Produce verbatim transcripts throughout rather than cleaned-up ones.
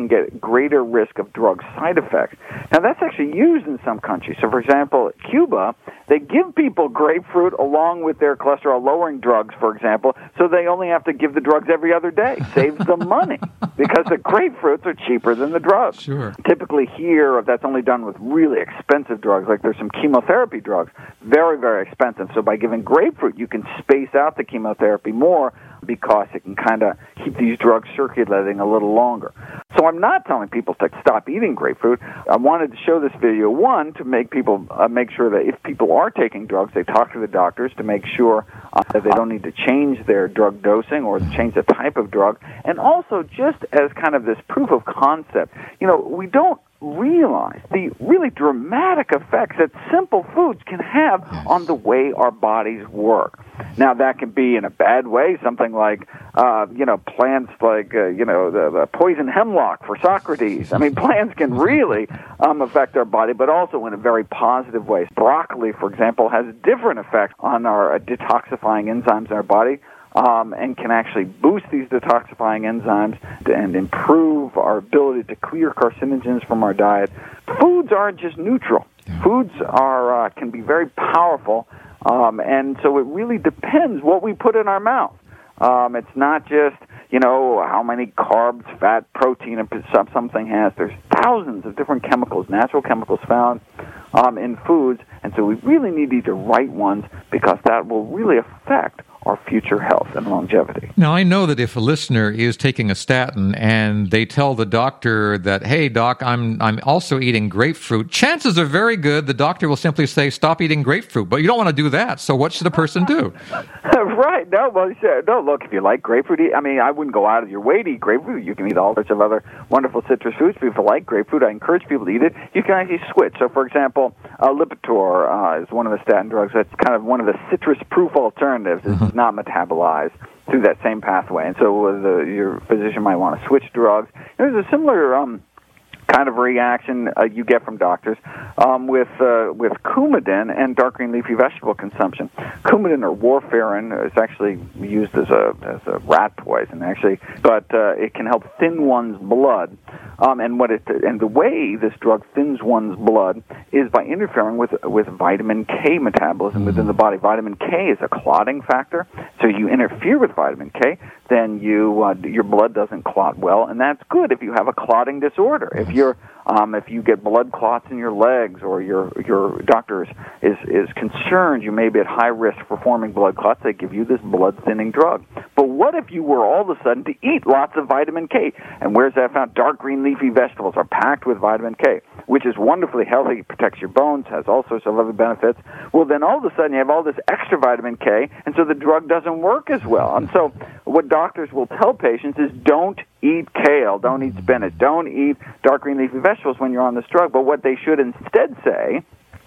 get greater risk of drug side effects. Now, that's actually used in some countries. So, for example, Cuba, they give people grapefruit along with their cholesterol-lowering drugs, for example, so they only have to give the drugs every other day. Saves them money because the grapefruits are cheaper than the drugs. Sure. Typically here, that's only done with really expensive drugs, like there's some chemotherapy drugs, very, very expensive. So by giving grapefruit, you can space out the chemotherapy more because it can kind of keep these drugs circulating a little longer. So I'm not telling people to stop eating grapefruit. I wanted to show this video, one, to make people uh, make sure that if people are taking drugs, they talk to the doctors to make sure uh, that they don't need to change their drug dosing or change the type of drug. And also, just as kind of this proof of concept, you know, we don't realize the really dramatic effects that simple foods can have on the way our bodies work. Now, that can be in a bad way, something like, uh, you know, plants like, uh, you know, the, the poison hemlock for Socrates. I mean, plants can really um, affect our body, but also in a very positive way. Broccoli, for example, has different effects on our uh, detoxifying enzymes in our body. Um, and can actually boost these detoxifying enzymes and improve our ability to clear carcinogens from our diet. Foods aren't just neutral. Foods are uh, can be very powerful, um, and so it really depends what we put in our mouth. Um, it's not just, you know, how many carbs, fat, protein something has. There's thousands of different chemicals, natural chemicals found um, in foods, and so we really need to eat the right ones because that will really affect our future health and longevity. Now, I know that if a listener is taking a statin and they tell the doctor that, hey, doc, I'm I'm also eating grapefruit, chances are very good the doctor will simply say, stop eating grapefruit. But you don't want to do that, so what should a person do? Right. No, well, no, look, if you like grapefruit, I mean, I wouldn't go out of your way to eat grapefruit. You can eat all sorts of other wonderful citrus foods. If you like grapefruit, I encourage people to eat it. You can actually switch. So, for example, uh, Lipitor uh, is one of the statin drugs that's kind of one of the citrus-proof alternatives. It's not metabolized through that same pathway. And so uh, the, your physician might want to switch drugs. There's a similar um, kind of reaction uh, you get from doctors um, with uh, with Coumadin and dark green leafy vegetable consumption. Coumadin or warfarin is actually used as a as a rat poison, actually, but uh, it can help thin one's blood. Um, and what it and the way this drug thins one's blood is by interfering with with vitamin K metabolism within the body. Vitamin K is a clotting factor, so you interfere with vitamin K, then you uh, your blood doesn't clot well, and that's good if you have a clotting disorder. If you're um, if you get blood clots in your legs, or your your doctor is, is is concerned you may be at high risk for forming blood clots, they give you this blood thinning drug. But what if you were all of a sudden to eat lots of vitamin K? And where's that found? Dark green leafy vegetables are packed with vitamin K, which is wonderfully healthy, protects your bones, has all sorts of other benefits. Well, then all of a sudden you have all this extra vitamin K, and so the drug doesn't work as well. And so what doctors will tell patients is don't eat kale, don't eat spinach, don't eat dark green leafy vegetables when you're on this drug. But what they should instead say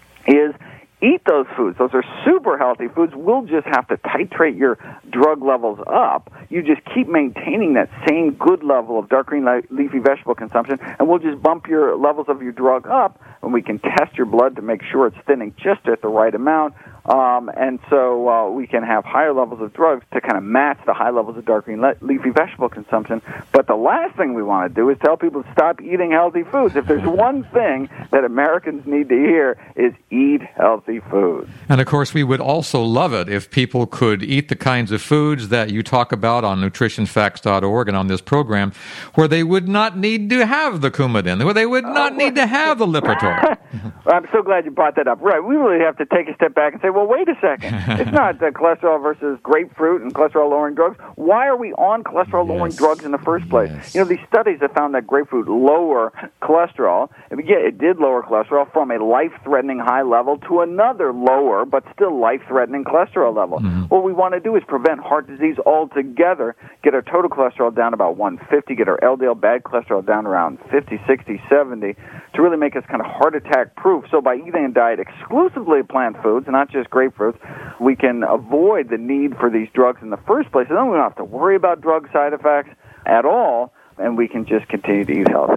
is eat those foods. Those are super healthy foods. We'll just have to titrate your drug levels up. You just keep maintaining that same good level of dark green leafy vegetable consumption, and we'll just bump your levels of your drug up, and we can test your blood to make sure it's thinning just at the right amount. Um, and so uh, we can have higher levels of drugs to kind of match the high levels of dark green le- leafy vegetable consumption. But the last thing we want to do is tell people to stop eating healthy foods. If there's one thing that Americans need to hear is eat healthy foods. And, of course, we would also love it if people could eat the kinds of foods that you talk about on nutrition facts dot org and on this program, where they would not need to have the Coumadin, where they would not need to have the Lipitor. I'm so glad you brought that up. Right, we really have to take a step back and say, well, wait a second. It's not uh, cholesterol versus grapefruit and cholesterol-lowering drugs. Why are we on cholesterol-lowering yes. drugs in the first place? Yes. You know, these studies have found that grapefruit lower cholesterol. Yeah, it did lower cholesterol from a life-threatening high level to another lower but still life-threatening cholesterol level. Mm-hmm. What we want to do is prevent heart disease altogether, get our total cholesterol down about one fifty, get our L D L bad cholesterol down around fifty, sixty, seventy, to really make us kind of heart attack proof. So by eating a diet exclusively of plant foods, not just grapefruits, we can avoid the need for these drugs in the first place. And then we don't have to worry about drug side effects at all, and we can just continue to eat healthy.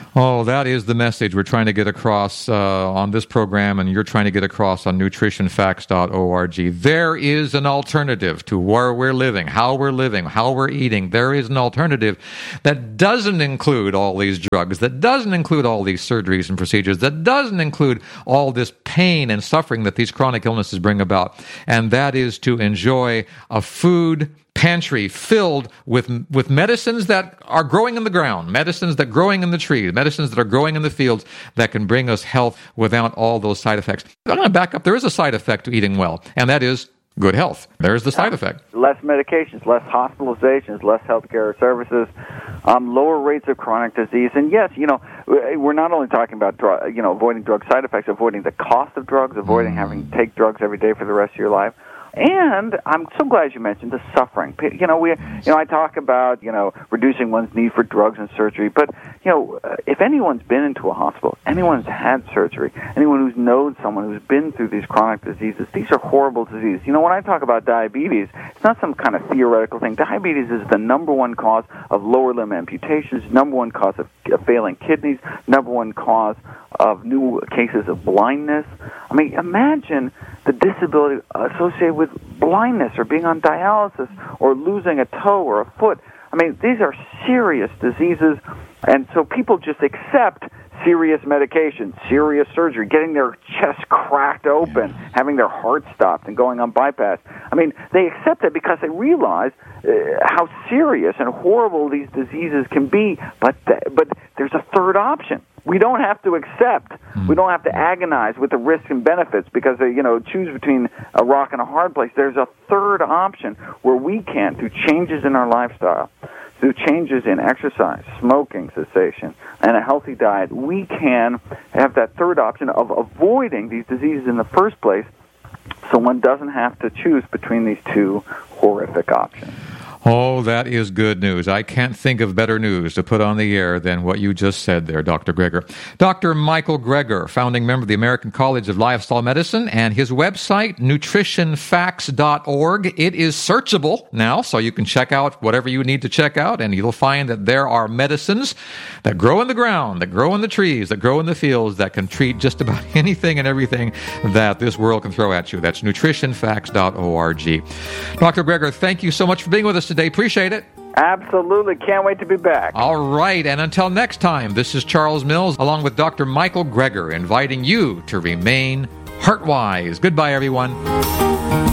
Oh, that is the message we're trying to get across uh, on this program, and you're trying to get across on nutrition facts dot org. There is an alternative to where we're living, how we're living, how we're eating. There is an alternative that doesn't include all these drugs, that doesn't include all these surgeries and procedures, that doesn't include all this pain and suffering that these chronic illnesses bring about. And that is to enjoy a food pantry filled with with medicines that are growing in the ground, medicines that are growing in the trees, medicines that are growing in the fields that can bring us health without all those side effects. I'm going to back up. There is a side effect to eating well, and that is good health. There's the side effect. Less medications, less hospitalizations, less healthcare services, um, lower rates of chronic disease. And yes, you know, we're not only talking about drug, you know, avoiding drug side effects, avoiding the cost of drugs, avoiding mm. having to take drugs every day for the rest of your life. And I'm so glad you mentioned the suffering. You know, we, you know, I talk about, you know, reducing one's need for drugs and surgery, but, you know, if anyone's been into a hospital, anyone's had surgery, anyone who's known someone who's been through these chronic diseases, these are horrible diseases. You know, when I talk about diabetes, it's not some kind of theoretical thing. Diabetes is the number one cause of lower limb amputations, number one cause of failing kidneys, number one cause of new cases of blindness. I mean, imagine the disability associated with blindness or being on dialysis or losing a toe or a foot. I mean, these are serious diseases, and so people just accept serious medication, serious surgery, getting their chest cracked open, having their heart stopped and going on bypass. I mean, they accept it because they realize uh, how serious and horrible these diseases can be, but th- but there's a third option. We don't have to accept. We don't have to agonize with the risks and benefits because, they, you know, choose between a rock and a hard place. There's a third option where we can, through changes in our lifestyle, through changes in exercise, smoking cessation, and a healthy diet, we can have that third option of avoiding these diseases in the first place so one doesn't have to choose between these two horrific options. Oh, that is good news. I can't think of better news to put on the air than what you just said there, Doctor Greger. Doctor Michael Greger, founding member of the American College of Lifestyle Medicine, and his website, nutrition facts dot org. It is searchable now, so you can check out whatever you need to check out, and you'll find that there are medicines that grow in the ground, that grow in the trees, that grow in the fields, that can treat just about anything and everything that this world can throw at you. That's nutrition facts dot org. Doctor Greger, thank you so much for being with us today. Appreciate it. Absolutely. Can't wait to be back. All right. And until next time, this is Charles Mills, along with Doctor Michael Greger, inviting you to remain heart-wise. Goodbye, everyone.